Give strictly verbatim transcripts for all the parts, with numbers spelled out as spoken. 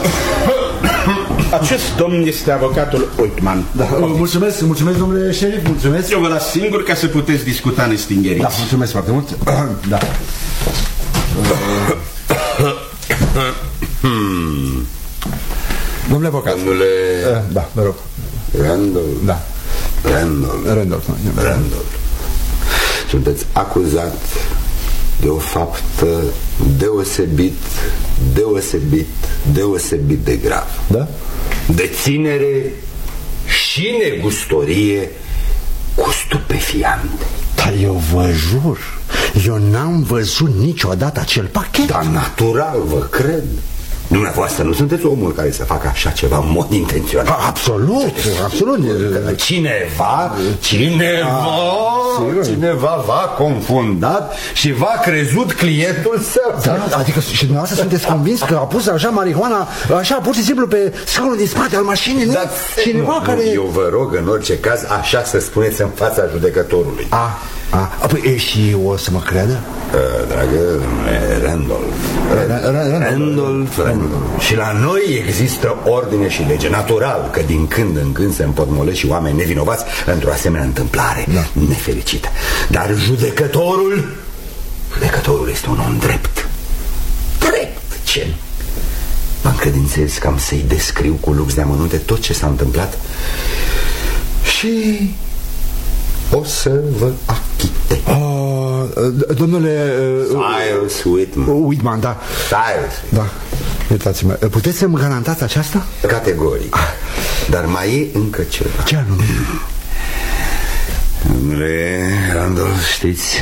Acest domn este avocatul Uitman. Da, mulțumesc, mulțumesc, domnule șerif, mulțumesc. Eu vă las singur ca să puteți discuta nestingeriți. Da, mulțumesc foarte mult. Da. Hmm. Domnule avocat. Domnule... Da, vă rog. Randolph. Da. Randolph. Randolph. Randolph. Sunteți acuzat de o faptă deosebit, deosebit, deosebit de grav. Da? Deținere și negustorie cu stupefiante. Dar eu vă jur, eu n-am văzut niciodată acel pachet. Dar natural, vă cred. Dumneavoastră nu sunteți omul care să facă așa ceva în mod intenționat. Absolut, absolut. Cineva, cineva, sigur. cineva v-a confundat și v-a crezut clientul său. Da, adică și dumneavoastră sunteți convins că a pus așa marihuana, așa pur și simplu pe scaunul din spate al mașinii, nu? Da, Cineva nu, care... Eu vă rog în orice caz așa să spuneți în fața judecătorului. A, a, păi și o să mă creadă? Dragă Randolph, Randolph, Randolph. Și la noi există ordine și lege. Natural că din când în când se împotmolesc și oameni nevinovați într-o asemenea întâmplare, da, nefericită. Dar judecătorul, judecătorul este un om drept. Drept, ce? Mă încredințez că am să-i descriu cu lux de amănunte tot ce s-a întâmplat și o să vă achite. uh, Domnule uh, Cyrus Whitman. Whitman, da. Cyrus. Da, iertați-mă. Puteți să-mi garantați aceasta? Categoric. Dar mai e încă ceva. Ce anume? Domnule Randolph, știți,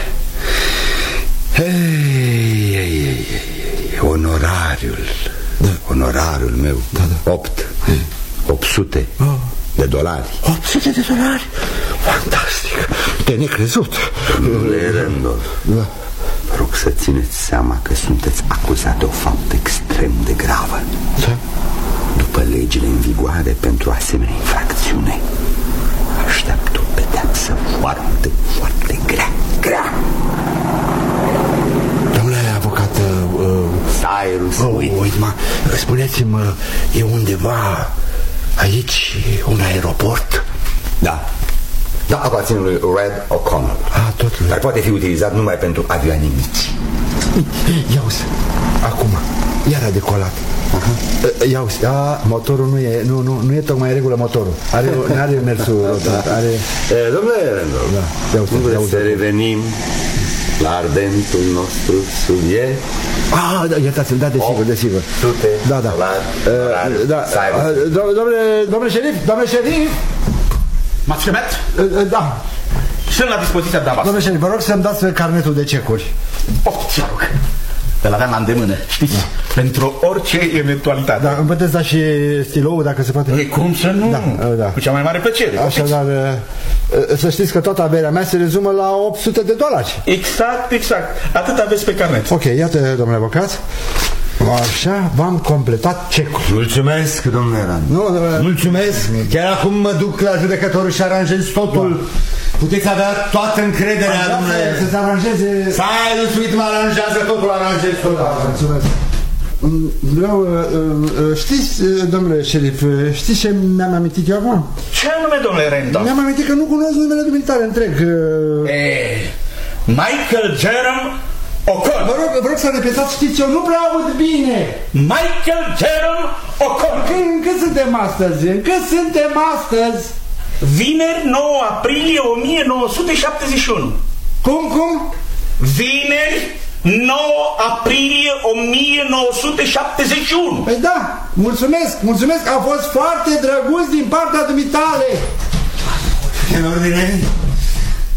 Hei, hei, hei, hei, onorariul, da, onorariul meu, da, da, opt, opt sute oh. de dolari. opt sute de dolari? Fantastic, de necrezut. Domnule Randolph, da, vă rog să țineți seama că sunteți acuzat de o faptă extrem de gravă. Da? După legile în vigoare pentru asemenea infracțiune, așteaptă o pedeapsă foarte, foarte grea, grea. Domnule avocat uh, Cyrus uh, Whitman, spuneți-mi, e undeva aici un aeroport? Da. Da, aparține lui Red O'Connell. Ah, tot lui. Dar poate fi utilizat numai pentru avioane mici. Ia uzi, acum, iar a decolat. Uh-huh. Ia uzi, a, motorul nu e, nu, nu, nu e tocmai în regulă motorul. Are, n-are mersul rotat, are... E, domnule Randolph, da, ia uzi, nu vreți ia uzi, să revenim la ardentul nostru subiect? Ah, da, iertați-l, da, desigur, desigur. Sute, da, da. dolar, uh, da. Uh, domnule, domnule șerif, domnule șerif. M-ați chemat? Uh, da. Sunt la dispoziția dumneavoastră. Domnule șerif, vă rog să-mi dați carnetul de cecuri. Poftiți, vă rog. Îl aveam la îndemână, știți? Da. Pentru orice eventualitate. Da, îmi puteți da și stiloul, dacă se poate? E, cum să nu? Da, da. Cu cea mai mare plăcere. Așadar, să știți că toată averea mea se rezumă la opt sute de dolari. Exact, exact. Atât aveți pe carnet. Ok, iată, domnule avocat. Așa, v-am completat cecul. Mulțumesc, domnule Rand. Nu, domnule... Mulțumesc. Chiar acum mă duc la judecătorul și aranjez totul. Da. Puteți avea toată încrederea, da, domnule. Să-ți aranjeze... Cyrus Whitman aranjează totul, aranjez totul. Da, mulțumesc. Vreau, știți, domnule șerif, știți ce mi-am amintit eu acum? Ce anume, domnule Randolph? Mi-am amintit că nu cunosc numele dumitare întreg. E, Michael Jerome O'Connell. Vă rog, vă rog să repetați, știți, eu nu prea aud bine. Michael Jerome O'Connell. Încă suntem astăzi? Încă suntem astăzi? Vineri, nouă aprilie o mie nouă sute șaptezeci și unu. Cum, cum? Vineri, nouă aprilie o mie nouă sute șaptezeci și unu. Păi da, mulțumesc, mulțumesc, a fost foarte drăguț din partea dumitale. În ordine.